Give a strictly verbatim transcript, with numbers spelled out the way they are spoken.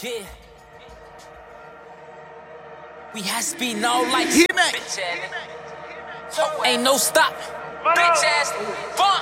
Yeah. We has speed all lights. Hit me. Bitch ass nigga. Ain't no stop. Bitch ass. Fun.